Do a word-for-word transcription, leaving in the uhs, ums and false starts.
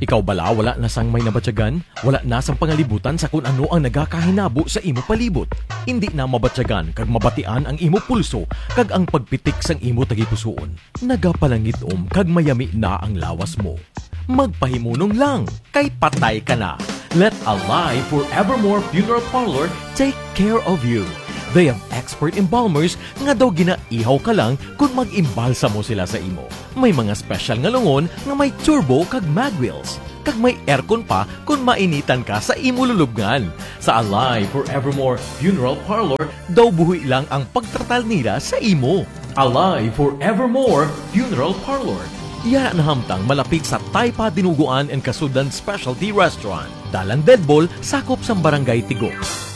Ikaw bala wala na sang may nabatyagan? Wala na sang pangalibutan sa kung ano ang nagakahinabo sa imo palibot. Hindi na mabatyagan kag mabatian ang imo pulso kag ang pagpitik sang imo tagipusoon. Nagapalangitom kag mayami na ang lawas mo. Magpahimunong lang kay patay ka na. Let Alive Forevermore Funeral Parlor take care of you. They have expert embalmers nga daw ginaihaw ka lang kung mag-imbalsa mo sila sa imo. May mga special nga lungon nga may turbo kag mag wheels. Kag may aircon pa kung mainitan ka sa imo lulubngan. Sa Alive Forevermore Funeral Parlor, daw buhi lang ang pagtratal nila sa imo. Alive Forevermore Funeral Parlor. Iya na hamtang malapit sa Taypa Dinuguan and Kasudan Specialty Restaurant. Dalan Deadball, sakop sa Barangay Tigo.